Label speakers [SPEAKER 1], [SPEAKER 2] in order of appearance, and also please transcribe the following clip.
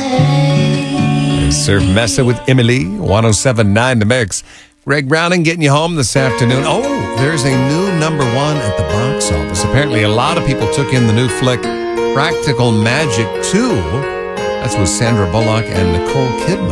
[SPEAKER 1] Surf Mesa with Emily, 107.9 The Mix. Greg Browning getting you home this afternoon. Oh, there's a new number one at the box office. Apparently, a lot of people took in the new flick, Practical Magic 2. That's with Sandra Bullock and Nicole Kidman.